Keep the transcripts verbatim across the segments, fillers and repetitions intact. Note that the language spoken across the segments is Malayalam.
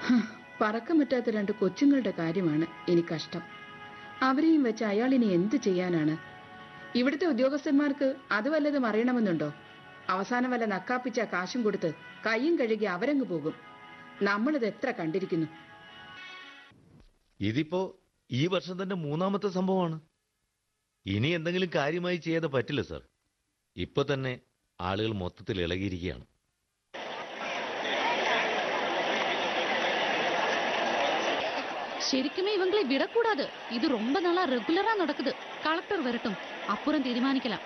പറക്കം പറ്റാത്ത രണ്ട് കൊച്ചുങ്ങളുടെ കാര്യമാണ് ഇനി കഷ്ടം. അവരെയും വെച്ച് അയാളിനി എന്ത് ചെയ്യാനാണ്? ഇവിടുത്തെ ഉദ്യോഗസ്ഥന്മാർക്ക് അത് വല്ലതും അറിയണമെന്നുണ്ടോ? അവസാനം വല്ല നക്കാപ്പിച്ച കാശും കൊടുത്ത് കയ്യും കഴുകി അവരങ്ങ് പോകും. നമ്മളിത് എത്ര കണ്ടിരിക്കുന്നു. ഇതിപ്പോ ഈ വർഷം തന്നെ മൂന്നാമത്തെ സംഭവമാണ്. ഇനി എന്തെങ്കിലും കാര്യമായി ചെയ്യാതെ പറ്റില്ല സർ. ഇപ്പൊ തന്നെ ആളുകൾ മൊത്തത്തിൽ ഇളകിയിരിക്കുകയാണ്. ശരിക്കുമേ ഇവങ്ങളെ വിടക്കൂടാது. ഇത് ரொம்ப നാളാ റെഗുലറാ നടக்குது. കളക്ടർ വരട്ടും, അപ്പുറം തീരുമാനിക്കലാം.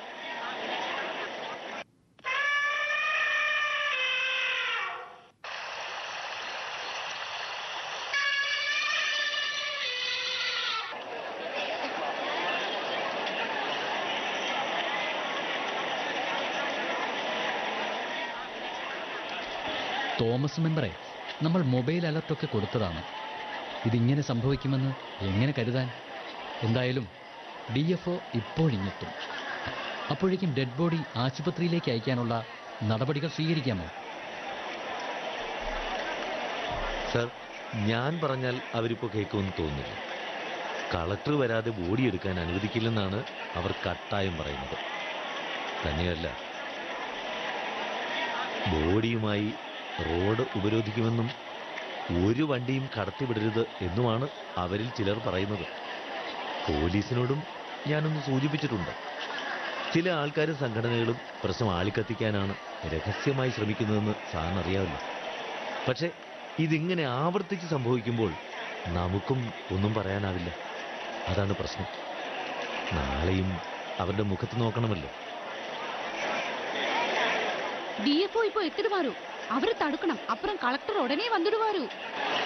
തോമസ് മെമ്പറെ, നമ്മൾ മൊബൈൽ അലർട്ടൊക്കെ കൊടുത്തതാണ്. ഇതിങ്ങനെ സംഭവിക്കുമെന്ന് എങ്ങനെ കരുതാൻ? എന്തായാലും ഡി എഫ് ഒ ഇപ്പോഴിങ്ങെത്തും. അപ്പോഴേക്കും ഡെഡ് ബോഡി ആശുപത്രിയിലേക്ക് അയക്കാനുള്ള നടപടികൾ സ്വീകരിക്കാമോ? സർ, ഞാൻ പറഞ്ഞാൽ അവരിപ്പോ കേൾക്കുമെന്ന് തോന്നുന്നില്ല. കളക്ടർ വരാതെ ബോഡി എടുക്കാൻ അനുവദിക്കില്ലെന്നാണ് അവർ കട്ടായം പറയുന്നത്. തന്നെയല്ല, ബോഡിയുമായി റോഡ് ഉപരോധിക്കുമെന്നും ഒരു വണ്ടിയും കടത്തിവിടരുത് എന്നുമാണ് അവരിൽ ചിലർ പറയുന്നത്. പോലീസിനോടും ഞാനൊന്ന് സൂചിപ്പിച്ചിട്ടുണ്ട്. ചില ആൾക്കാരും സംഘടനകളും പ്രശ്നം ആളിക്കത്തിക്കാനാണ് രഹസ്യമായി ശ്രമിക്കുന്നതെന്ന് സാറിന് അറിയാമല്ലോ. പക്ഷെ ഇതിങ്ങനെ ആവർത്തിച്ച് സംഭവിക്കുമ്പോൾ നമുക്കും ഒന്നും പറയാനാവില്ല. അതാണ് പ്രശ്നം. നാളെയും അവരുടെ മുഖത്ത് നോക്കണമല്ലോ. ഡി എഫ് ഒ ഇപ്പൊ എത്തിടുവാരു. അവര് തടുക്കണം, അപ്പുറം കളക്ടർ ഉടനെ വന്നിടുവാരു.